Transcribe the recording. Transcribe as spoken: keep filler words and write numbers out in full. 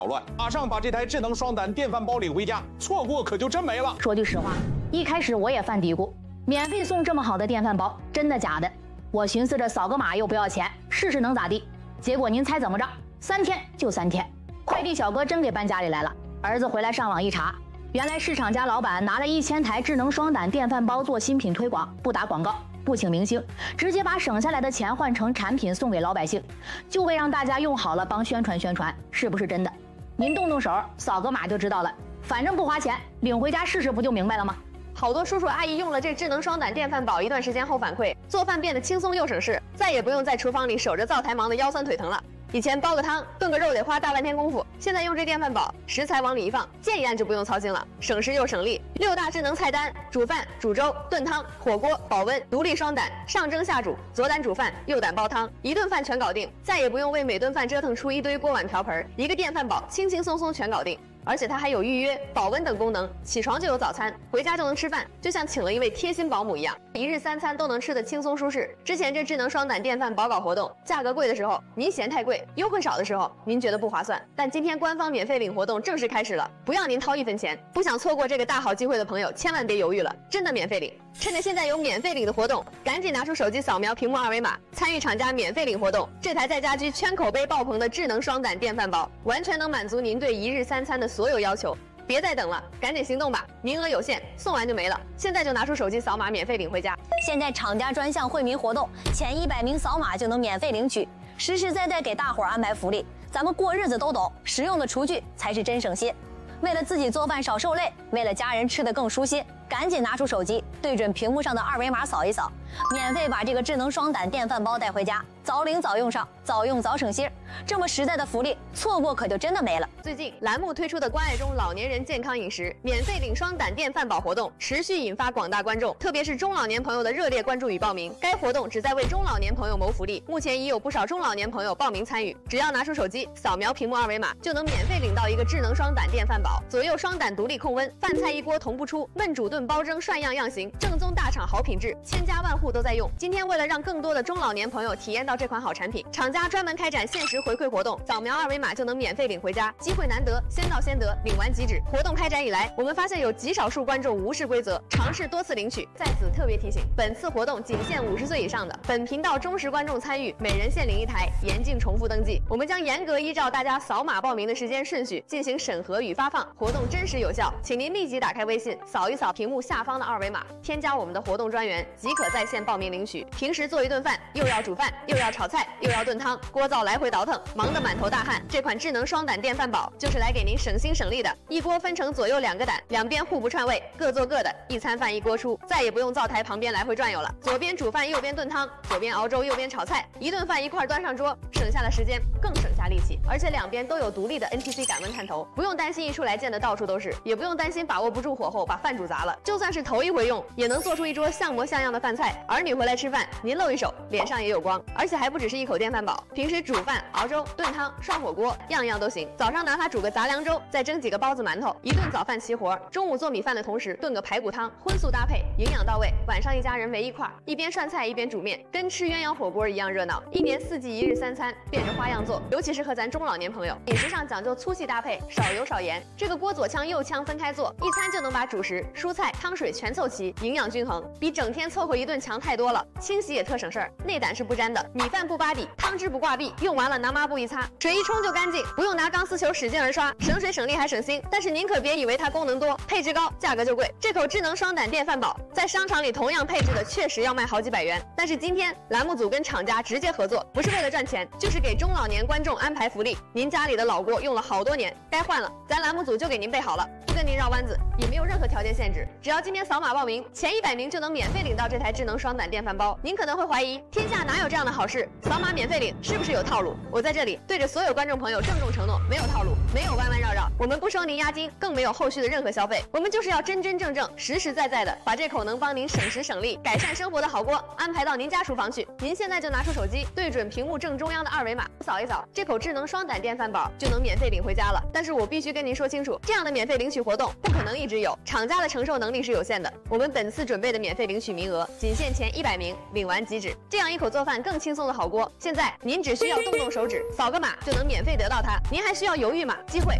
捣乱，马上把这台智能双胆电饭煲领回家，错过可就真没了。 说句实话，一开始我也犯嘀咕，免费送这么好的电饭煲，真的假的？我寻思着扫个码又不要钱，试试能咋地？结果您猜怎么着？三天就三天，快递小哥真给搬家里来了。儿子回来上网一查，原来市场家老板拿了一千台智能双胆电饭煲做新品推广，不打广告，不请明星，直接把省下来的钱换成产品送给老百姓，就为让大家用好了帮宣传宣传，是不是真的？您动动手，扫个码就知道了，反正不花钱，领回家试试不就明白了吗？ 好多叔叔阿姨用了这智能双胆电饭煲一段时间后反馈，做饭变得轻松又省事，再也不用在厨房里守着灶台忙得腰酸腿疼了。以前煲个汤、炖个肉得花大半天功夫，现在用这电饭煲，食材往里一放，键一按就不用操心了，省时又省力。六大智能菜单：煮饭、煮粥、炖汤、火锅、保温、独立双胆、上蒸下煮、左胆煮饭、右胆煲汤，一顿饭全搞定，再也不用为每顿饭折腾出一堆锅碗瓢盆，一个电饭煲轻轻松松全搞定。而且它还有预约、保温等功能，起床就有早餐，回家就能吃饭，就像请了一位贴心保姆一样，一日三餐都能吃得轻松舒适。之前这智能双胆电饭煲搞活动，价格贵的时候您嫌太贵，优惠少的时候您觉得不划算，但今天官方免费领活动正式开始了，不要您掏一分钱。不想错过这个大好机会的朋友，千万别犹豫了，真的免费领！趁着现在有免费领的活动，赶紧拿出手机扫描屏幕二维码，参与厂家免费领活动。这台在家居圈口碑爆棚的智能双胆电饭煲，完全能满足您对一日三餐的所有要求。别再等了，赶紧行动吧！名额有限，送完就没了。现在就拿出手机扫码，免费领回家。 现在厂家专项惠民活动，前一百名扫码就能免费领取，实实在在给大伙儿安排福利。咱们过日子都懂，实用的厨具才是真省心。为了自己做饭少受累，为了家人吃得更舒心，赶紧拿出手机，对准屏幕上的二维码扫一扫，免费把这个智能双胆电饭煲带回家，早领早用上，早用早省心。这么实在的福利，错过可就真的没了。 最近栏目推出的关爱中老年人健康饮食免费领双胆电饭煲活动，持续引发广大观众，特别是中老年朋友的热烈关注与报名。该活动旨在为中老年朋友谋福利，目前已有不少中老年朋友报名参与。只要拿出手机，扫描屏幕二维码，就能免费领到一个智能双胆电饭煲，左右双胆独立控温，饭菜一锅同步出，焖煮炖煲蒸涮样样行，正宗大厂好品质，千家万户都在用。今天为了让更多的中老年朋友体验到这款好产品，厂家专门开展限时回馈活动，扫描二维码就能免费领回家，机会难得，先到先得，领完即止。活动开展以来，我们发现有极少数观众无视规则，尝试多次领取。在此特别提醒，本次活动仅限五十岁以上的本频道忠实观众参与，每人限领一台，严禁重复登记。我们将严格依照大家扫码报名的时间顺序进行审核与发放，活动真实有效，请您立即打开微信，扫一扫屏幕下方的二维码，添加我们的活动专员，即可在线报名领取。平时做一顿饭，又要煮饭，又要炒菜，又要炖汤，锅灶来回倒腾，忙得满头大汗。这款智能双胆电饭煲就是来给您省心省力的，一锅分成左右两个胆，两边互不串味，各做各的，一餐饭一锅出，再也不用灶台旁边来回转悠了。左边煮饭，右边炖汤，左边熬粥，右边炒菜，一顿饭一块端上桌，省下了时间，更省下力气。而且两边都有独立的 N T C 感温探头，不用担心一出来溅得到处都是，也不用担心把握不住火候把饭煮砸了。就算是头一回用，也能做出一桌像模像样的饭菜。儿女回来吃饭，您露一手，脸上也有光。而且还不只是一口电饭煲，平时煮饭、熬粥、炖汤、涮火锅，样样都行。早上拿它煮个杂粮粥，再蒸几个包子馒头，一顿早饭齐活。中午做米饭的同时炖个排骨汤，荤素搭配，营养到位。晚上一家人围一块，一边涮菜一边煮面，跟吃鸳鸯火锅一样热闹。一年四季一日三餐，变着花样做，尤其适合咱中老年朋友。饮食上讲究粗细搭配，少油少盐。这个锅左腔右腔分开做，一餐就能把主食、蔬菜、汤水全凑齐，营养均衡，比整天凑合一顿强太多了。清洗也特省事儿，内胆是不粘的，米饭不扒底，汤汁不挂壁，用完了拿抹布一擦，水一冲就干净，不用拿钢丝球使劲儿刷，省水省力还省心。但是您可别以为它功能多，配置高，价格就贵。这口智能双胆电饭煲在商场里同样配置的确实要卖好几百元，但是今天栏目组跟厂家直接合作，不是为了赚钱，就是给中老年观众安排福利。您家里的老锅用了好多年，该换了，咱栏目组就给您备好了，不跟您绕弯子，也没有任何条件限制，只要今天扫码报名，前一百名就能免费领到这台智能双胆电饭煲。您可能会怀疑，天下哪有这样的好事？扫码免费领是不是有套路？我在这里对着所有观众朋友郑重承诺，没有套路，没有弯弯绕绕，我们不收您押金，更没有后续的任何消费，我们就是要真真正正、实实在在的把这口能帮您省时省力、改善生活的好锅安排到您家厨房去。您现在就拿出手机，对准屏幕正中央的二维码，扫一扫，这口智能双胆电饭煲就能免费领回家了。但是我必须跟您说清楚，这样的免费领取活动不可能一直有，厂家的承受能力是有限的。我们本次准备的免费领取名额仅限前一百名，领完即止。这样一口做饭更轻松的好锅，现在您只需要动动手指，扫个码就能免费得到它。您还需要犹豫吗？ 机会